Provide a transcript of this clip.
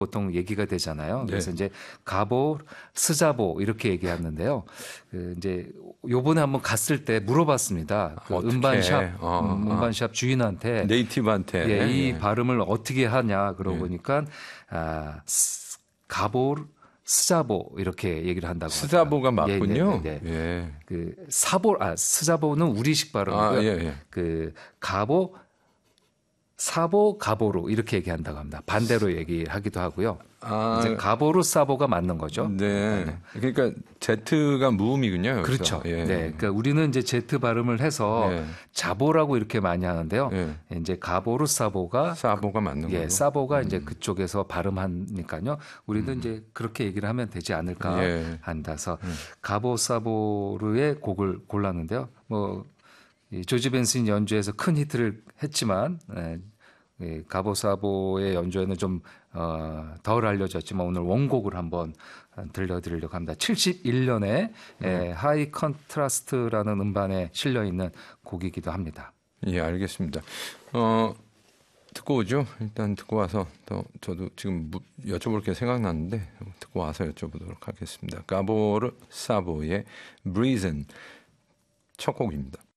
보통 얘기가 되잖아요. 그래서 네. 이제 가보, 스자보 이렇게 얘기하는데요. 그 이제 요번에 한번 갔을 때 물어봤습니다. 그 어떻게? 음반샵 주인한테 네이티브한테. 예, 이 예. 발음을 어떻게 하냐 그러고 예. 보니까 가보, 스자보 이렇게 얘기를 한다고 하더라고요. 스자보가 맞군요. 네. 예. 그 스자보는 우리식 아, 발음이고요. 예, 예. 그 가보, 사보, 가보로 이렇게 얘기한다고 합니다. 반대로 얘기하기도 하고요. 이제 아, 가보로 사보가 맞는 거죠. 네. 그러니까 Z가 무음이군요. 여기서. 그렇죠. 예. 네. 그러니까 우리는 이제 Z 발음을 해서 예. 자보라고 이렇게 많이 하는데요. 예. 이제 가보로 사보가 사보가 맞는 예, 거고. 사보가 이제 그쪽에서 발음하니까요. 우리도 이제 그렇게 얘기를 하면 되지 않을까 예. 한다서 가보 사보르의 곡을 골랐는데요. 뭐 이 조지 벤슨 연주에서 큰 히트를 했지만 가보 사보의 연주에는 좀 덜 알려졌지만 오늘 원곡을 한번 들려드리려고 합니다. 71년에 하이 컨트라스트라는 음반에 실려 있는 곡이기도 합니다. 예, 알겠습니다. 듣고 오죠. 일단 듣고 와서 또 저도 지금 여쭤볼 게 생각났는데 듣고 와서 여쭤보도록 하겠습니다. 가보르 사보의 브리즌 첫 곡입니다.